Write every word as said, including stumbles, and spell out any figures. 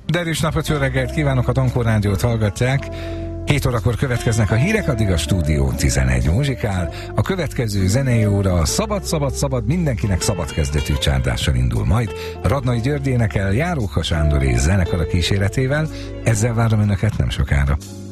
Derűs napot, jó reggelt kívánok, a Donkor Rádiót hallgatják. hét órakor következnek a hírek, addig a stúdió tizenegy muzsikál. A következő zenei óra a szabad, szabad, szabad, mindenkinek szabad kezdetű csárdással indul majd. Radnai György énekel, Járóka Sándor és zenekara kíséretével. Ezzel várom önöket nem sokára.